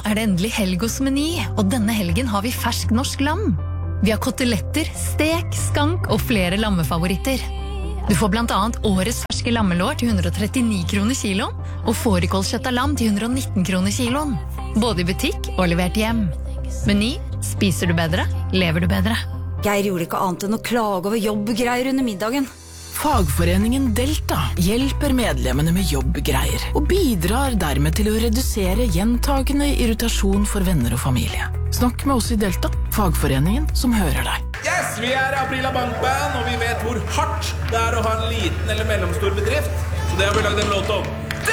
det endelig helg hos Meny, og denne helgen har vi fersk norsk lam. Vi har koteletter, stek, skank og flere lammefavoritter. Du får blant annet årets ferske lammelår til 139 kroner kiloen, og fårikålkjøtt av lam til 119 kroner kiloen. Både i butikk og levert hjem. Meny, spiser du bedre, lever du bedre. Geir gjorde ikke annet enn å klage over jobbgreier under middagen. Fagforeningen Delta hjelper medlemmene med jobbgreier og bidrar dermed til å redusere gjentagende irritasjon for venner og familie. Snakk med oss i Delta, fagforeningen som hører deg. Yes, vi Aprila Bankband, og vi vet hvor hardt det å ha en liten eller mellomstor bedrift, så det har vi laget en låt om.